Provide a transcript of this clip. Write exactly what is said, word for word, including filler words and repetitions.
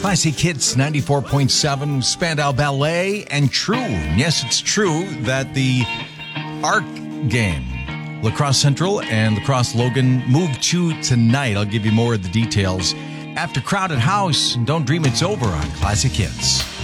Classic Hits ninety-four point seven, Spandau Ballet, and true. Yes, it's true that the ARC game, La Crosse Central and La Crosse Logan, move to tonight. I'll give you more of the details after Crowded House. Don't dream it's over on Classic Hits.